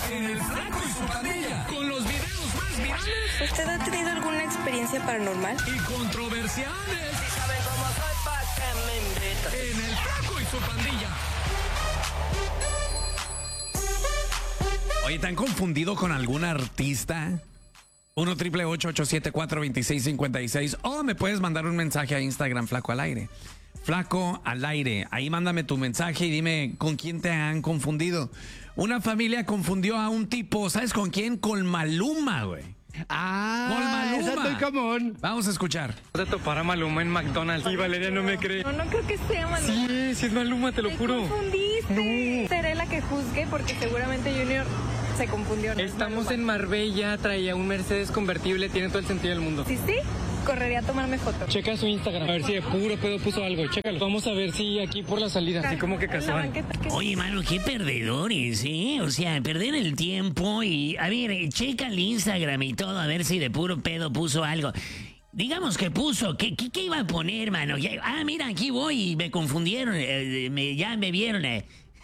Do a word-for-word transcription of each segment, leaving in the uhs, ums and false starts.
en el Flaco y su pandilla, con los videos más virales. ¿Usted ha tenido alguna experiencia paranormal? Y controversiales. Si saben cómo soy, pa' que me invitan. En el Flaco y su pandilla. Oye, ¿te han confundido con algún artista? uno triple ocho ocho siete cuatro dos seis cinco seis. O me puedes mandar un mensaje a Instagram, Flaco al Aire. Flaco al Aire. Ahí mándame tu mensaje y dime con quién te han confundido. Una familia confundió a un tipo, ¿sabes con quién? Con Maluma, güey. Ah, Con Maluma. eso es muy común. Vamos a escuchar. De topar a Maluma en McDonald's y Valeria no me cree. No, no creo que sea Maluma. Sí, sí es Maluma, te lo Te juro. confundiste. No. Seré la que juzgue porque seguramente Junior se confundió. ¿No? Estamos Maluma. en Marbella, traía un Mercedes convertible, tiene todo el sentido del mundo. Sí, sí, correría a tomarme foto. Checa su Instagram, a ver si de puro pedo puso algo, chécalo. Vamos a ver si aquí por la salida, así como que En la casual. banqueta que- Oye, mano, qué perdedores, ¿eh? O sea, perder el tiempo y... A ver, eh, checa el Instagram y todo, a ver si de puro pedo puso algo. Digamos que puso, ¿qué, qué, qué iba a poner, mano? Ya- ah, mira, aquí voy y me confundieron, eh, me, ya me vieron. Eh.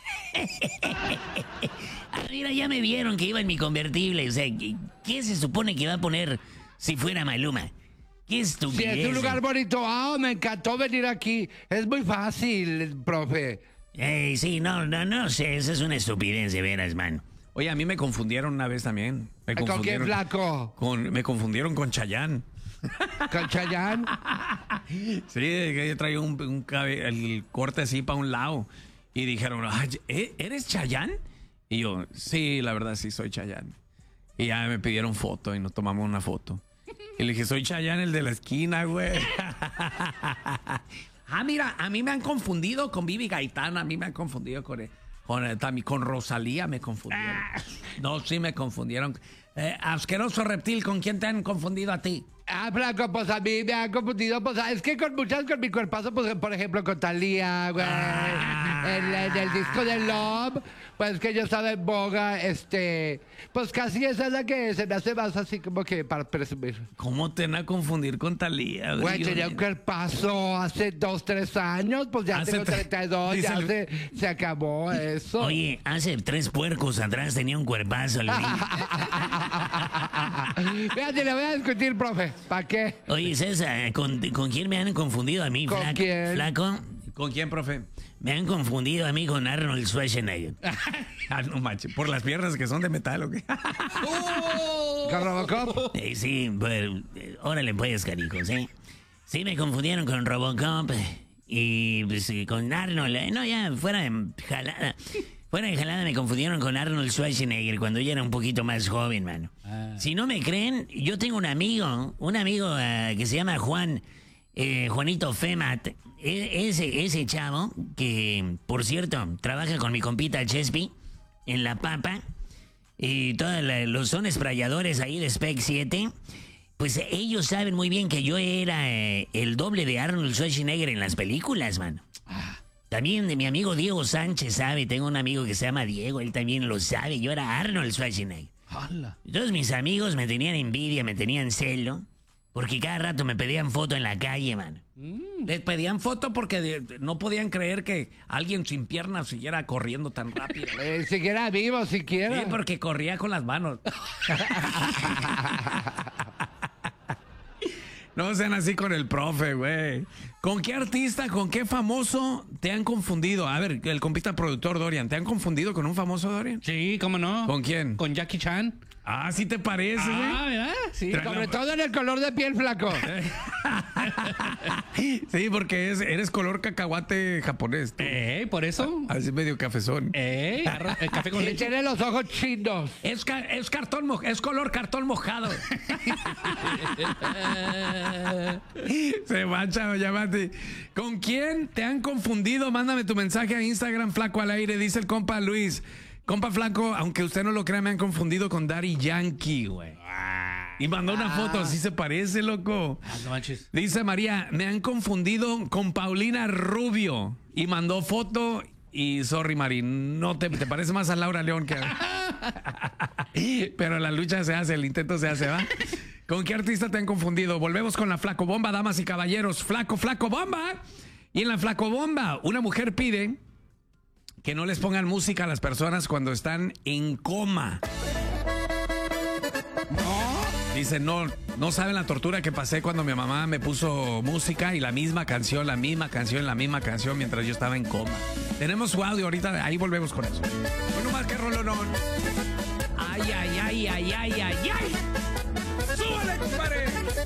ah, mira, ya me vieron que iba en mi convertible. O sea, ¿qué, qué se supone que iba a poner si fuera Maluma? Qué Sí, estupidez. es un lugar bonito. Ah, me encantó venir aquí. Es muy fácil, profe. Ey, sí, no, no, no sé, esa es una estupidez de veras, mano. Oye, a mí me confundieron una vez también. Me ¿Con quién, confundieron Flaco? Con, me confundieron con Chayanne. ¿Con Chayanne? Sí, que traía un, un cabe- el corte así para un lado. Y dijeron, "Ay, ¿eh? ¿eres Chayanne? Y yo, sí, la verdad sí soy Chayanne. Y ya me pidieron foto y nos tomamos una foto. Y le dije, soy Chayanne, el de la esquina, güey. Ah, mira, a mí me han confundido con Vivi Gaitán, a mí me han confundido con, con, eh, también con Rosalía, me confundieron. No, sí me confundieron. Eh, asqueroso reptil, ¿con quién te han confundido a ti? Ah, Flaco, pues a mí me han confundido. Pues es que con muchas, con mi cuerpazo, pues por ejemplo con Thalía, güey. Ah. En, en el disco de Love, pues que yo estaba en boga, este. Pues casi esa es la que se me hace más así como que para presumir. ¿Cómo te van a confundir con Thalía? Güey, tenía un cuerpazo hace dos, tres años, pues ya Hace tengo tre- treinta y dos, dice ya el- se, se acabó eso. Oye, hace tres puercos atrás tenía un cuerpazo, Luis. Fíjate, le voy a discutir, profe. ¿Para qué? Oye, César, ¿con, ¿con quién me han confundido a mí, ¿Con flaco? quién? Flaco, ¿Con quién, profe? me han confundido a mí con Arnold Schwarzenegger. Ah, no manches, por las piernas que son de metal, ¿o qué? ¿Con Robocop? Eh, sí, pues, eh, órale pues, caricos, ¿eh? Sí, me confundieron con Robocop y pues, eh, con Arnold. eh, No, ya, fuera de jalada. Fuera de jalada me confundieron con Arnold Schwarzenegger cuando yo era un poquito más joven, mano. Si no me creen, yo tengo un amigo, un amigo ah, que se llama Juan, eh, Juanito Femat. E- ese, ese chavo, que por cierto, trabaja con mi compita Chespi en La Papa. Y todos la- los son esprayadores ahí de Spec siete. Pues ellos saben muy bien que yo era eh, el doble de Arnold Schwarzenegger en las películas, mano. También de mi amigo Diego Sánchez sabe, tengo un amigo que se llama Diego, él también lo sabe, yo era Arnold Schwarzenegger. Todos mis amigos me tenían envidia, me tenían celo, porque cada rato me pedían foto en la calle, mano. Les pedían foto porque de- no podían creer que alguien sin piernas siguiera corriendo tan rápido. Eh, siquiera vivo, siquiera. Sí, porque corría con las manos. No sean así con el profe, güey. ¿Con qué artista, con qué famoso te han confundido? A ver, el compita productor Dorian, ¿te han confundido con un famoso, Dorian? Sí, ¿cómo no? ¿Con quién? Con Jackie Chan. Ah, ¿sí te parece, güey? Ah, ¿verdad? Sí. Tra- Sobre todo en el color de piel, Flaco. Sí, porque es, eres color cacahuate japonés. tú. Eh, por eso. Así medio cafezón. Eh, arro- el café con Y leche. tiene los ojos chinos. Es, ca- es cartón mo- es color cartón mojado. Se mancha, llámate. ¿Con quién te han confundido? Mándame tu mensaje a Instagram, Flaco al Aire, dice el compa Luis. Compa Flaco, aunque usted no lo crea, me han confundido con Daddy Yankee, güey. Y mandó una foto, así se parece, loco. Ah, no manches. Dice María, me han confundido con Paulina Rubio. Y mandó foto y sorry, Mari, no te, te parece más a Laura León que a... Pero la lucha se hace, el intento se hace, ¿va? ¿Con qué artista te han confundido? Volvemos con la Flaco Bomba, damas y caballeros. Flaco, Flaco Bomba. Y en la Flaco Bomba, una mujer pide que no les pongan música a las personas cuando están en coma. Dice, no, no saben la tortura que pasé cuando mi mamá me puso música y la misma canción, la misma canción, la misma canción mientras yo estaba en coma. Tenemos su audio ahorita, ahí volvemos con eso. Bueno, más que rolonón. Ay, ay, ay, ay, ay, ay, ay. ¡Súbale, compadre!